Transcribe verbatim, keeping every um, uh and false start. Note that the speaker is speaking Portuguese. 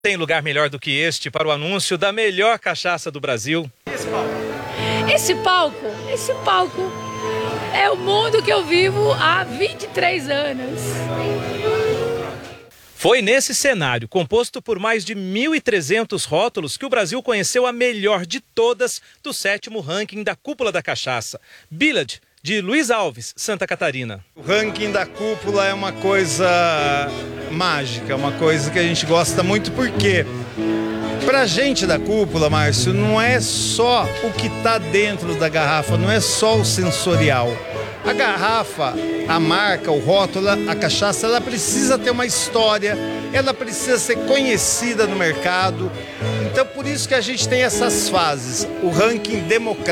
Tem lugar melhor do que este para o anúncio da melhor cachaça do Brasil. Esse palco, esse palco é o mundo que eu vivo há vinte e três anos. Foi nesse cenário, composto por mais de mil e trezentos rótulos, que o Brasil conheceu a melhor de todas do sétimo ranking da Cúpula da Cachaça, Billad, de Luiz Alves, Santa Catarina. O ranking da Cúpula é uma coisa mágica, uma coisa que a gente gosta muito, porque pra gente da Cúpula, Márcio, não é só o que está dentro da garrafa, não é só o sensorial. A garrafa, a marca, o rótulo, a cachaça, ela precisa ter uma história, ela precisa ser conhecida no mercado. Então, por isso que a gente tem essas fases. O ranking democrático